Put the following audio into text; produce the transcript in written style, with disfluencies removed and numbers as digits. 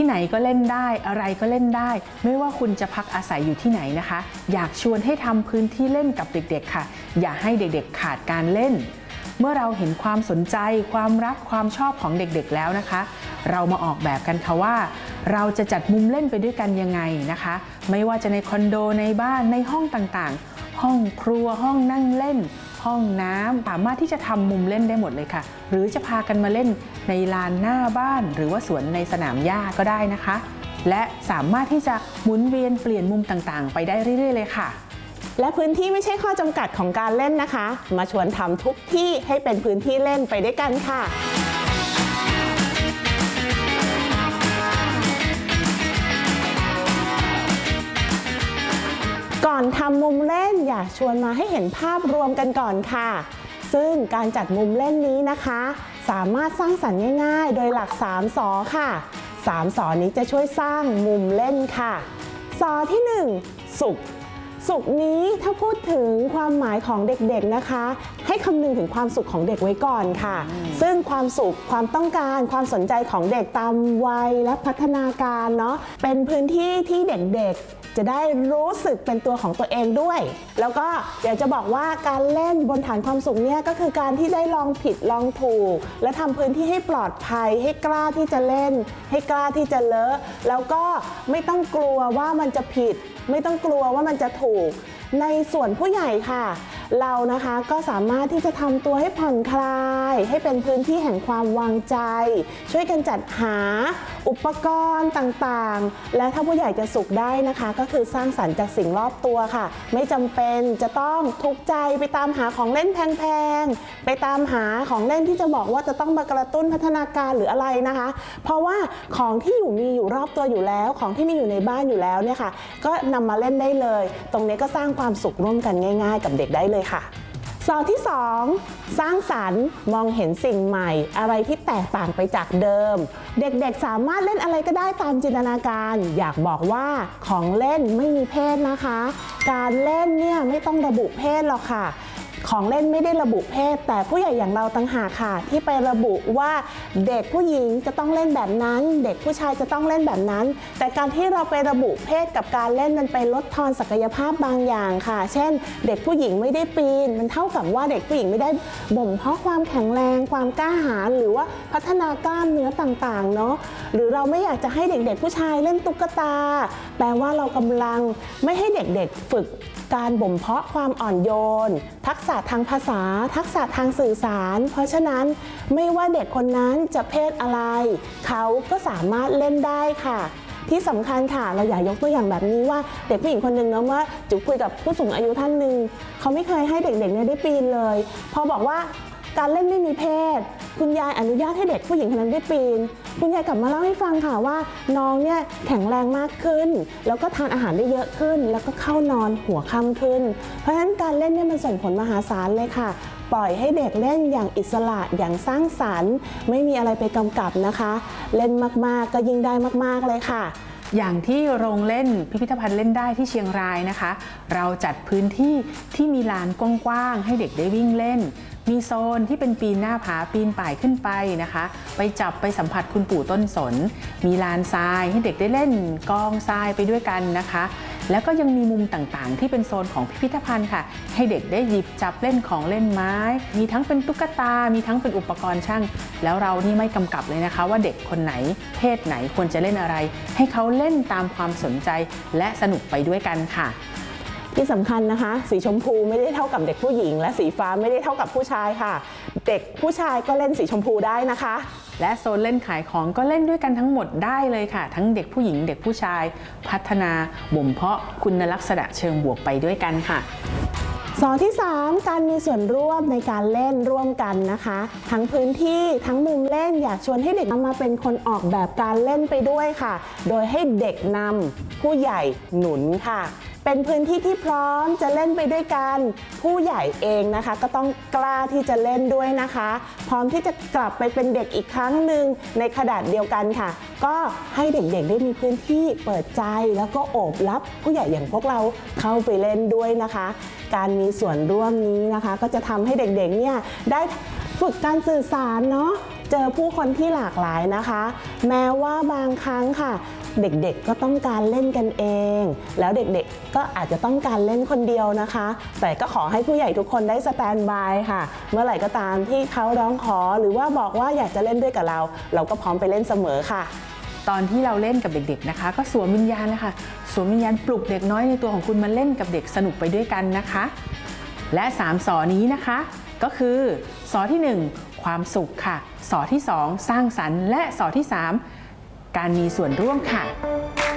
ไหนก็เล่นได้อะไรก็เล่นได้ไม่ว่าคุณจะพักอาศัยอยู่ที่ไหนนะคะอยากชวนให้ทำพื้นที่เล่นกับเด็กๆค่ะอย่าให้เด็กๆขาดการเล่นเมื่อเราเห็นความสนใจความรักความชอบของเด็กๆแล้วนะคะเรามาออกแบบกันค่ะว่าเราจะจัดมุมเล่นไปด้วยกันยังไงนะคะไม่ว่าจะในคอนโดในบ้านในห้องต่างๆห้องครัวห้องนั่งเล่นห้องน้ำสามารถที่จะทำมุมเล่นได้หมดเลยค่ะหรือจะพากันมาเล่นในลานหน้าบ้านหรือว่าสวนในสนามหญ้าก็ได้นะคะและสามารถที่จะหมุนเวียนเปลี่ยนมุมต่างๆไปได้เรื่อยๆเลยค่ะและพื้นที่ไม่ใช่ข้อจำกัดของการเล่นนะคะมาชวนทำทุกที่ให้เป็นพื้นที่เล่นไปด้วยกันค่ะก่อนทำมุมเล่นอยากชวนมาให้เห็นภาพรวมกันก่อนค่ะซึ่งการจัดมุมเล่นนี้นะคะสามารถสร้างสรรค์ง่ายๆโดยหลัก3 ส.ค่ะ3 ส.นี้จะช่วยสร้างมุมเล่นค่ะส.ที่1สุขนี้ถ้าพูดถึงความหมายของเด็กๆนะคะให้คำนึงถึงความสุขของเด็กไว้ก่อนค่ะซึ่งความสุขความต้องการความสนใจของเด็กตามวัยและพัฒนาการเนาะเป็นพื้นที่ที่เด็กๆจะได้รู้สึกเป็นตัวของตัวเองด้วยแล้วก็อยากจะบอกว่าการเล่นบนฐานความสุขเนี่ยก็คือการที่ได้ลองผิดลองถูกและทำพื้นที่ให้ปลอดภัยให้กล้าที่จะเล่นให้กล้าที่จะเลอะแล้วก็ไม่ต้องกลัวว่ามันจะผิดไม่ต้องกลัวว่ามันจะถูกในส่วนผู้ใหญ่ค่ะเรานะคะก็สามารถที่จะทำตัวให้ผ่อนคลายให้เป็นพื้นที่แห่งความวางใจช่วยกันจัดหาอุปกรณ์ต่างๆและถ้าผู้ใหญ่จะสุขได้นะคะก็คือสร้างสรรค์จากสิ่งรอบตัวค่ะไม่จำเป็นจะต้องทุกข์ใจไปตามหาของเล่นแพงๆไปตามหาของเล่นที่จะบอกว่าจะต้องมากระตุ้นพัฒนาการหรืออะไรนะคะเพราะว่าของที่มีอยู่รอบตัวอยู่แล้วของที่มีอยู่ในบ้านอยู่แล้วเนี่ยค่ะก็นำมาเล่นได้เลยตรงนี้ก็สร้างความสุขร่วมกันง่ายๆกับเด็กได้เลยค่ะสอที่2สร้างสรรค์มองเห็นสิ่งใหม่อะไรที่แตกต่างไปจากเดิมเด็กๆสามารถเล่นอะไรก็ได้ตามจินตนาการอยากบอกว่าของเล่นไม่มีเพศนะคะการเล่นเนี่ยไม่ต้องระบุเพศหรอกค่ะของเล่นไม่ได้ระบุเพศแต่ผู้ใหญ่อย่างเราต่างหากค่ะที่ไประบุว่าเด็กผู้หญิงจะต้องเล่นแบบนั้นเด็กผู้ชายจะต้องเล่นแบบนั้นแต่การที่เราไประบุเพศกับการเล่นมันไปลดทอนศักยภาพบางอย่างค่ะเช่นเด็กผู้หญิงไม่ได้ปีนมันเท่ากับว่าเด็กผู้หญิงไม่ได้บ่มเพาะความแข็งแรงความกล้าหาญหรือว่าพัฒนากล้ามเนื้อต่างๆเนาะหรือเราไม่อยากจะให้เด็กๆผู้ชายเล่นตุ๊กตาแปลว่าเรากำลังไม่ให้เด็กๆฝึกการบ่มเพาะความอ่อนโยนทักษะทางภาษาทักษะทางสื่อสารเพราะฉะนั้นไม่ว่าเด็กคนนั้นจะเพศอะไรเขาก็สามารถเล่นได้ค่ะที่สำคัญค่ะเราอยากยกตัวอย่างแบบนี้ว่าเด็กผู้หญิงคนหนึ่งนะว่าจุ๋คุยกับผู้สูงอายุท่านหนึ่งเขาไม่เคยให้เด็กๆเนี่ยได้ปีนเลยพอบอกว่าการเล่นไม่มีเพศคุณยายอนุญาตให้เด็กผู้หญิงคนนั้นได้ปีนคุณยายกลับมาเล่าให้ฟังค่ะว่าน้องเนี่ยแข็งแรงมากขึ้นแล้วก็ทานอาหารได้เยอะขึ้นแล้วก็เข้านอนหัวค่ำขึ้นเพราะฉะนั้นการเล่นเนี่ยมันส่งผลมหาศาลเลยค่ะปล่อยให้เด็กเล่นอย่างอิสระอย่างสร้างสรรค์ไม่มีอะไรไปกำกับนะคะเล่นมากๆก็ยิ่งได้มากๆเลยค่ะอย่างที่โรงเล่นพิพิธภัณฑ์เล่นได้ที่เชียงรายนะคะเราจัดพื้นที่ที่มีลานกว้างๆให้เด็กได้วิ่งเล่นมีโซนที่เป็นปีนหน้าผาปีนป่ายขึ้นไปนะคะไปจับไปสัมผัสคุณปู่ต้นสนมีลานทรายให้เด็กได้เล่นกองทรายไปด้วยกันนะคะแล้วก็ยังมีมุมต่างๆที่เป็นโซนของพิพิธภัณฑ์ค่ะให้เด็กได้หยิบจับเล่นของเล่นไม้มีทั้งเป็นตุ๊กตามีทั้งเป็นอุปกรณ์ช่างแล้วเรานี่ไม่กำกับเลยนะคะว่าเด็กคนไหนเพศไหนควรจะเล่นอะไรให้เขาเล่นตามความสนใจและสนุกไปด้วยกันค่ะที่สำคัญนะคะสีชมพูไม่ได้เท่ากับเด็กผู้หญิงและสีฟ้าไม่ได้เท่ากับผู้ชายค่ะเด็กผู้ชายก็เล่นสีชมพูได้นะคะและโซนเล่นขายของก็เล่นด้วยกันทั้งหมดได้เลยค่ะทั้งเด็กผู้หญิงเด็กผู้ชายพัฒนาบ่มเพาะคุณลักษณะเชิงบวกไปด้วยกันค่ะสอที่3การมีส่วนร่วมในการเล่นร่วมกันนะคะทั้งพื้นที่ทั้งมุมเล่นอยากชวนให้เด็กมาเป็นคนออกแบบการเล่นไปด้วยค่ะโดยให้เด็กนำผู้ใหญ่หนุนค่ะเป็นพื้นที่ที่พร้อมจะเล่นไปด้วยกันผู้ใหญ่เองนะคะก็ต้องกล้าที่จะเล่นด้วยนะคะพร้อมที่จะกลับไปเป็นเด็กอีกครั้งหนึ่งในขนาดเดียวกันค่ะก็ให้เด็กๆได้มีพื้นที่เปิดใจแล้วก็โอบรับผู้ใหญ่อย่างพวกเราเข้าไปเล่นด้วยนะคะการมีส่วนร่วมนี้นะคะก็จะทำให้เด็กๆเนี่ยได้ฝึกการสื่อสารเนาะเจอผู้คนที่หลากหลายนะคะ แม้ว่าบางครั้งค่ะเด็กๆก็ต้องการเล่นกันเองแล้วเด็กๆก็อาจจะต้องการเล่นคนเดียวนะคะแต่ก็ขอให้ผู้ใหญ่ทุกคนได้สแตนบายค่ะเมื่อไหร่ก็ตามที่เขาร้องขอหรือว่าบอกว่าอยากจะเล่นด้วยกับเราก็พร้อมไปเล่นเสมอค่ะตอนที่เราเล่นกับเด็กๆนะคะก็สวมวิญญาณนะคะสวมวิญญาณปลุกเด็กน้อยในตัวของคุณมาเล่นกับเด็กสนุกไปด้วยกันนะคะและ3 สอนี้นะคะก็คือสอที่1ความสุขค่ะสอที่2สร้างสรรค์และสอที่3การมีส่วนร่วมค่ะ